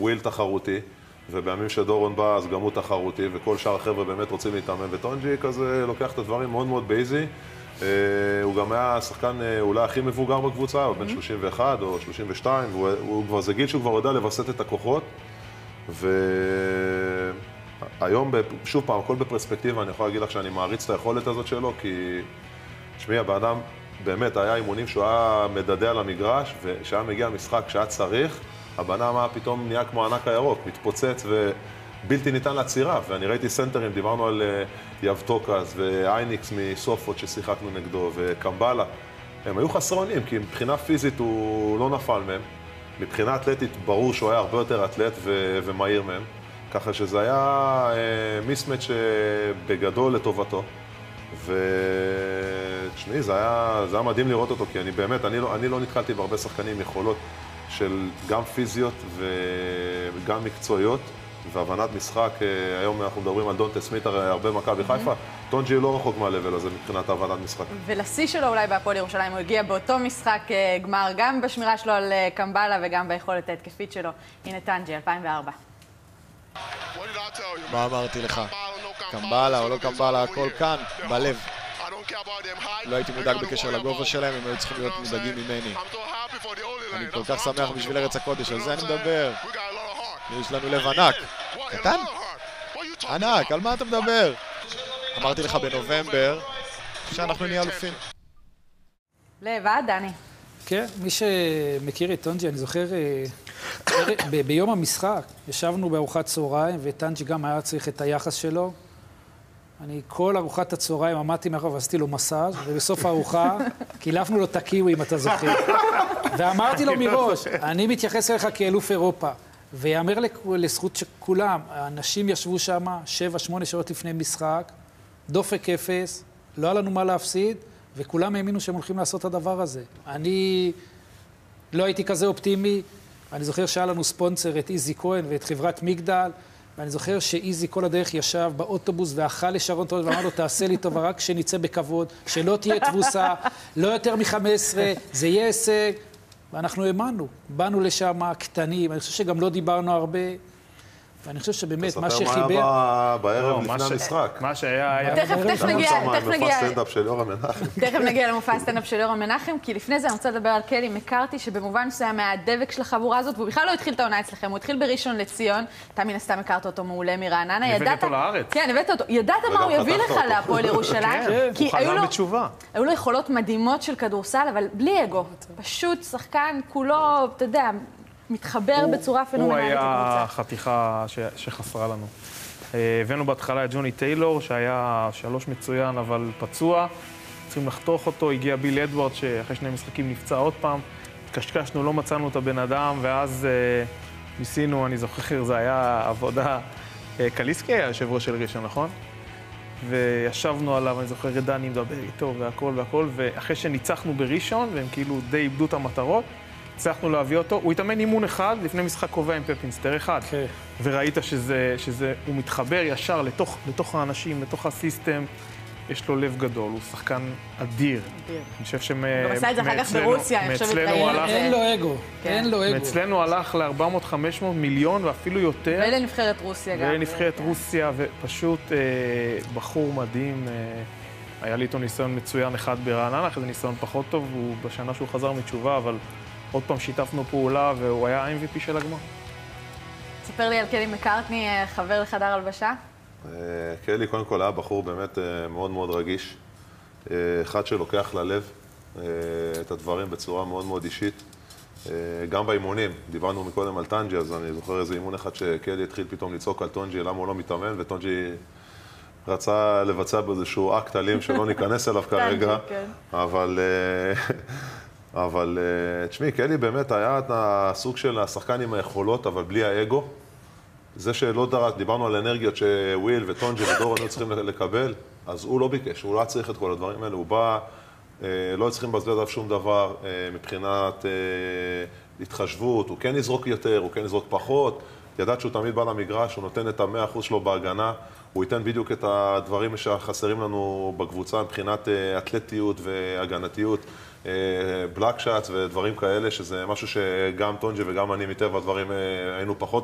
וויל תחרותי, ובימים שדורון בא אז גם הוא תחרותי, וכל שאר החבר'ה באמת רוצים להתאמן, וטונג'י כזה לוקח את הדברים מאוד מאוד בייזי. הוא גם היה השחקן אולי הכי מבוגר בקבוצה, הוא בן 31 או 32, והוא כבר, זה גיל שהוא כבר יודע לווסת את הכוחות. והיום, שוב פעם, הכל בפרספקטיבה, אני יכול להגיד לך שאני מעריץ את היכולת הזאת שלו, כי, שמי, הבאדם באמת היה אימונים שהוא היה מדדה על המגרש, ושהיה מגיע משחק שהיה צריך, הבאדם היה פתאום נהיה כמו הענק הירוק, מתפוצץ ובלתי ניתן לעצירה. ואני ראיתי סנטרים, דיברנו על יבטוקס ואייניקס מסופות ששיחקנו נגדו, וקמבלה. הם היו חסרונים, כי מבחינה פיזית הוא לא נפל מהם. מבחינה אתלטית ברור שהוא היה הרבה יותר אתלט ומהיר מהם. ככה שזה היה מיסמץ' בגדול לטובתו. ותשמעי, זה היה מדהים לראות אותו, כי אני באמת, אני לא נתקלתי בהרבה שחקנים יכולות של גם פיזיות וגם מקצועיות והבנת משחק. היום אנחנו מדברים על דונטה סמית, הרבה מכבי חיפה. טונג'י לא רחוק מהלבל הזה מבחינת הבנת משחק. ולשיא שלו אולי בהפועל ירושלים, הוא הגיע באותו משחק גמר, גם בשמירה שלו על קמבלה וגם ביכולת ההתקפית שלו. הנה טנג'י, 2004. מה אמרתי לך? קמבלה או לא קמבלה, הכל כאן, בלב. לא הייתי מודאג בקשר לגובה שלהם, הם היו צריכים להיות מודאגים ממני. אני כל כך שמח בשביל ארץ הקודש, על זה אני מדבר. יש לנו לב ענק. קטן? ענק, על מה אתה מדבר? אמרתי לך בנובמבר שאנחנו נהיה אלופים. לבד, דני. כן, מי שמכיר את טונג'י, אני זוכר, ביום המשחק ישבנו בארוחת צהריים, וטונג'י גם היה צריך את היחס שלו. אני כל ארוחת הצהריים עמדתי מאחור ועשיתי לו מסאז', ובסוף הארוחה קילפנו לו את הקיווי, אם אתה זוכר. ואמרתי לו מראש, אני מתייחס אליך כאלוף אירופה. ויאמר לזכות שכולם, האנשים ישבו שם 7-8 שעות לפני משחק, דופק אפס, לא היה לנו מה להפסיד, וכולם האמינו שהם הולכים לעשות את הדבר הזה. אני לא הייתי כזה אופטימי, אני זוכר שהיה לנו ספונסר את איזי כהן ואת חברת מגדל, ואני זוכר שאיזי כל הדרך ישב באוטובוס ואכל לשרון טוב, ואמר לו, תעשה לי טובה, רק שנצא בכבוד, שלא תהיה תבוסה, לא יותר מ-15, זה יהיה הישג. ואנחנו האמנו, באנו לשם קטנים, אני חושב שגם לא דיברנו הרבה, ואני חושב שבאמת מה שחיבר... תספר מה היה בערב לפני המשחק. מה שהיה היה... תכף נגיע למופע הסטנדאפ של יורם מנחם, כי לפני זה אני רוצה לדבר על קלי מקארתי, שבמובן שהיה מהדבק של החבורה הזאת, והוא בכלל לא התחיל את העונה אצלכם, הוא התחיל בראשון לציון, אתה מן הסתם הכרת אותו מעולה מרעננה, הבאת אותו לארץ. כן, הבאת אותו. ידעת מה הוא יביא לך להפועל ירושלים? הוא חזר בתשובה. היו לו יכולות מדהימות של כדורסל, אבל בלי אגו. פשוט שחקן כולו, אתה יודע, מתחבר בצורה פנומנלית לקבוצה. הוא היה חתיכה שחסרה לנו. הבאנו בהתחלה את ג'וני טיילור, שהיה 3 מצוין, אבל פצוע. צריכים לחתוך אותו, הגיע ביל אדוארד, שאחרי 2 משחקים נפצע עוד פעם. קשקשנו, לא מצאנו את הבן אדם, ואז ניסינו, אני זוכר, זה היה עבודה... קליסקי היה יושב ראש של ראשון, נכון? וישבנו עליו, אני זוכר, דני מדבר איתו והכל, ואחרי שניצחנו בראשון, והם כאילו די איבדו את המטרות, הצלחנו להביא אותו. הוא התאמן אימון אחד לפני משחק קובע עם פפינסטר אחד. וראית שהוא מתחבר ישר לתוך האנשים, לתוך הסיסטם. יש לו לב גדול, הוא שחקן אדיר. אני חושב הוא עשה את זה אחר כך ברוסיה, אני חושבת ראינו. אין לו אגו, אין לו אגו. מאצלנו הלך ל-400-500 מיליון ואפילו יותר. ולנבחרת רוסיה גם. ולנבחרת רוסיה, ופשוט בחור מדהים. היה לי איתו ניסיון מצוין אחד ברעננה, אחרי זה ניסיון פחות טוב, הוא בשנה שהוא חזר מתשובה, אבל עוד פעם שיתפנו פעולה, והוא היה ה-MVP של הגמר. ספר לי על קלי מקארטני, חבר לחדר הלבשה. קלי קודם כל היה בחור באמת מאוד מאוד רגיש. אחד שלוקח ללב את הדברים בצורה מאוד מאוד אישית. גם באימונים, דיברנו מקודם על טנג'י, אז אני זוכר איזה אימון אחד שקלי התחיל פתאום לצעוק על טונג'י, למה הוא לא מתאמן, וטונג'י רצה לבצע באיזשהו אקט אלים שלא ניכנס אליו כרגע. אבל תשמעי, קלי באמת היה הסוג של השחקן עם היכולות, אבל בלי האגו. זה שלא דרש, דיברנו על אנרגיות שוויל וטונג'י ודורון היו צריכים לקבל, אז הוא לא ביקש, הוא לא היה צריך את כל הדברים האלה, הוא בא, לא צריכים לבזבז עליו שום דבר מבחינת התחשבות, הוא כן יזרוק יותר, הוא כן יזרוק פחות, ידעת שהוא תמיד בא למגרש, הוא נותן את ה-100% שלו בהגנה, הוא ייתן בדיוק את הדברים שחסרים לנו בקבוצה מבחינת אתלטיות והגנתיות, בלק שאטס ודברים כאלה, שזה משהו שגם טונג'י וגם אני מטבע הדברים היינו פחות